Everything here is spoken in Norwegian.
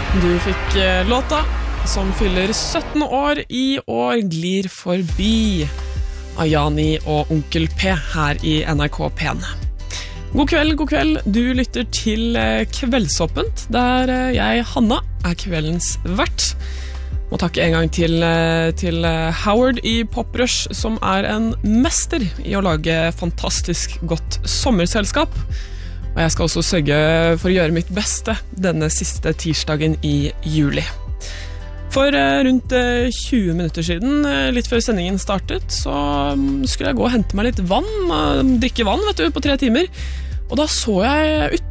Du fikk låta som fyller 17 år I år glir forbi Ayani og Onkel P her I NRK P1. God kveld, du lytter til Kveldsåpent, der jeg, Hanna, kveldens vert. Må takke en gang til Howard I Poprush, som en mester I å lage fantastisk godt sommerselskap. Og jeg skal også sørge for å gjøre mitt beste denne siste tirsdagen I juli. For rundt 20 minutter siden, litt før sendingen startet, så skulle jeg gå og hente meg litt vann, drikke vann, vet du, på 3 timer. Og da så jeg